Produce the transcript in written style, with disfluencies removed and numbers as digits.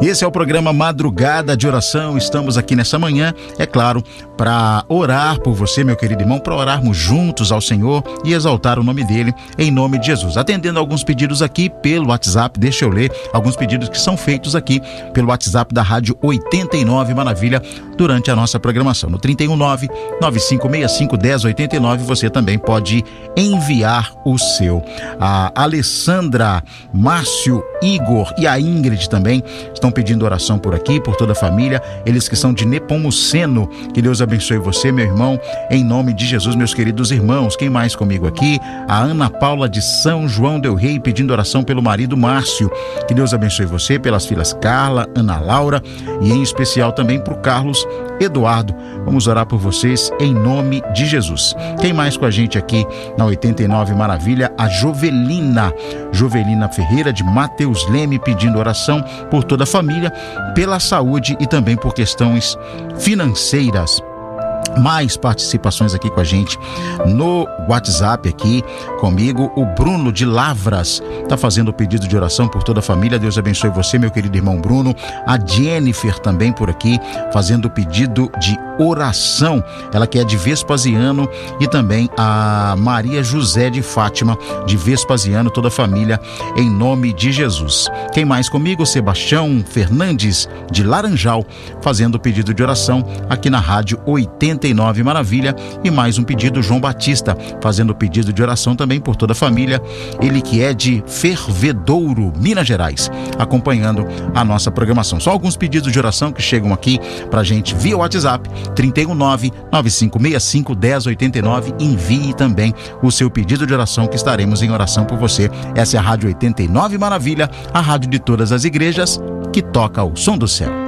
Esse é o programa Madrugada de Oração. Estamos aqui nessa manhã, é claro, para orar por você, meu querido irmão, para orarmos juntos ao Senhor e exaltar o nome dele, em nome de Jesus. Atendendo alguns pedidos aqui pelo WhatsApp, deixa eu ler alguns pedidos que são feitos aqui pelo WhatsApp da Rádio 89 Maravilha durante a nossa programação. No 319-9565-1089 você também pode enviar o seu. A Alessandra, Márcio, Igor e a Ingrid também estão pedindo oração por aqui, por toda a família, eles que são de Nepomuceno. Que Deus abençoe você, meu irmão, em nome de Jesus, meus queridos irmãos. Quem mais comigo aqui? A Ana Paula de São João del Rei pedindo oração pelo marido Márcio. Que Deus abençoe você, pelas filhas Carla, Ana Laura e em especial também para o Carlos Eduardo. Vamos orar por vocês em nome de Jesus. Quem mais com a gente aqui na 89 Maravilha? A Jovelina Ferreira de Mateus Leme pedindo oração por toda a família, pela saúde e também por questões financeiras. Mais participações aqui com a gente no WhatsApp aqui comigo. O Bruno de Lavras está fazendo o pedido de oração por toda a família. Deus abençoe você, meu querido irmão Bruno. A Jennifer também por aqui fazendo o pedido de oração, ela que é de Vespasiano, e também a Maria José de Fátima de Vespasiano, toda a família em nome de Jesus. Quem mais comigo? Sebastião Fernandes de Laranjal fazendo o pedido de oração aqui na Rádio 89 Maravilha. E mais um pedido, João Batista fazendo o pedido de oração também por toda a família, ele que é de Fervedouro, Minas Gerais, acompanhando a nossa programação. Só alguns pedidos de oração que chegam aqui pra gente via WhatsApp, 319-9565-1089. Envie também o seu pedido de oração que estaremos em oração por você. Essa é a Rádio 89 Maravilha, a rádio de todas as igrejas que toca o som do céu.